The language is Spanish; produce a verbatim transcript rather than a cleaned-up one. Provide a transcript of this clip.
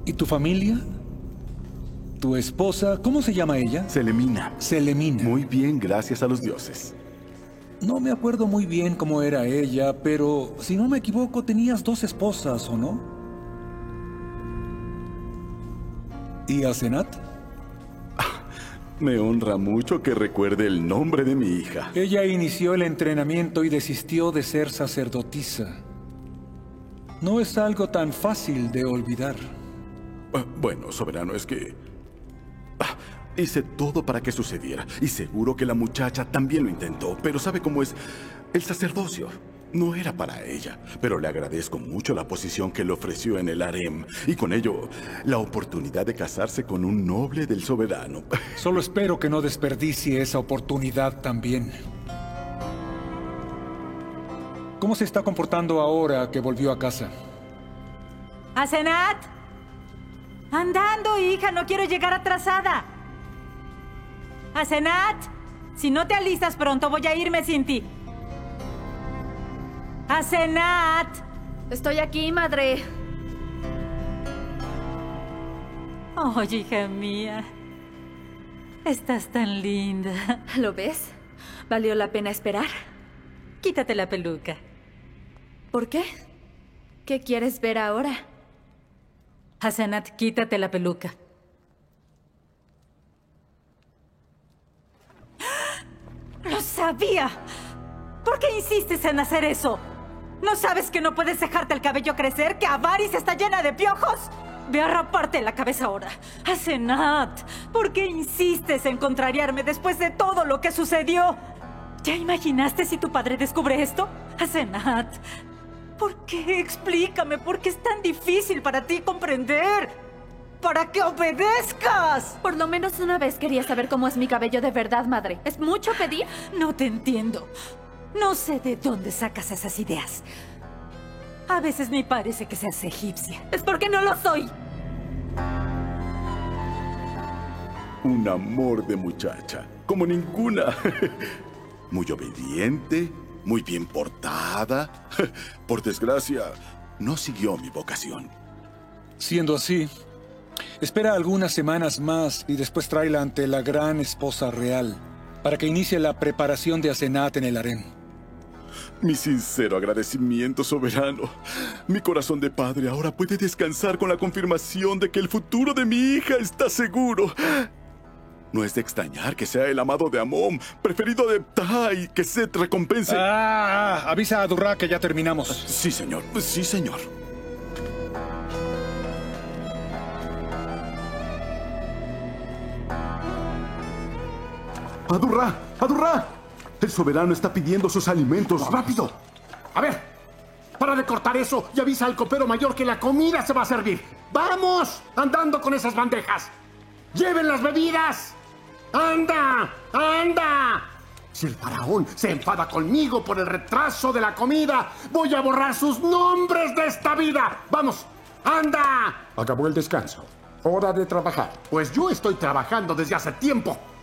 ¿Y tu familia? ¿Tu esposa? ¿Cómo se llama ella? Selemina. Selemina. Muy bien, gracias a los dioses. No me acuerdo muy bien cómo era ella, pero si no me equivoco tenías dos esposas, ¿o no? ¿Y Asenat? Me honra mucho que recuerde el nombre de mi hija. Ella inició el entrenamiento y desistió de ser sacerdotisa. No es algo tan fácil de olvidar. Bueno, soberano, es que... hice todo para que sucediera. Y seguro que la muchacha también lo intentó. Pero ¿sabe cómo es? El sacerdocio no era para ella. Pero le agradezco mucho la posición que le ofreció en el harem. Y con ello, la oportunidad de casarse con un noble del soberano. Solo espero que no desperdicie esa oportunidad también. ¿Cómo se está comportando ahora que volvió a casa? ¡Asenat! Andando, hija, no quiero llegar atrasada. Asenat, si no te alistas pronto, voy a irme sin ti. Asenat. Estoy aquí, madre. Oh, hija mía. Estás tan linda. ¿Lo ves? ¿Valió la pena esperar? Quítate la peluca. ¿Por qué? ¿Qué quieres ver ahora? Asenat, quítate la peluca. ¡Lo sabía! ¿Por qué insistes en hacer eso? ¿No sabes que no puedes dejarte el cabello crecer? ¿Que Avaris está llena de piojos? Ve a raparte la cabeza ahora. Asenat, ¿por qué insistes en contrariarme después de todo lo que sucedió? ¿Ya imaginaste si tu padre descubre esto? Asenat, ¿por qué? Explícame, ¿por qué es tan difícil para ti comprender? ¡Para que obedezcas! Por lo menos una vez quería saber cómo es mi cabello de verdad, madre. ¿Es mucho pedir? No te entiendo. No sé de dónde sacas esas ideas. A veces ni parece que seas egipcia. Es porque no lo soy. Un amor de muchacha, como ninguna. Muy obediente, muy bien portada. Por desgracia, no siguió mi vocación. Siendo así, espera algunas semanas más y después tráela ante la gran esposa real para que inicie la preparación de Asenat en el harem. Mi sincero agradecimiento, soberano. Mi corazón de padre ahora puede descansar con la confirmación de que el futuro de mi hija está seguro. No es de extrañar que sea el amado de Amon, preferido de Ptah, y que Set recompense... Ah, ah, avisa a Durra que ya terminamos. Sí, señor. Sí, señor. ¡Adurra! ¡Adurra! El soberano está pidiendo sus alimentos. Vamos. ¡Rápido! A ver, para de cortar eso y avisa al copero mayor que la comida se va a servir. ¡Vamos! Andando con esas bandejas. ¡Lleven las bebidas! ¡Anda! ¡Anda! Si el faraón se enfada conmigo por el retraso de la comida, voy a borrar sus nombres de esta vida. ¡Vamos! ¡Anda! Acabó el descanso. Hora de trabajar. Pues yo estoy trabajando desde hace tiempo.